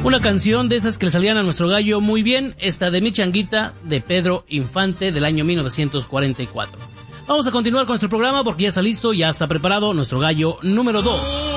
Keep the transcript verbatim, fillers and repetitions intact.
Una canción de esas que le salían a nuestro gallo muy bien, esta de Mi Changuita, de Pedro Infante, del año mil novecientos cuarenta y cuatro. Vamos a continuar con nuestro programa porque ya está listo, ya está preparado nuestro gallo número dos.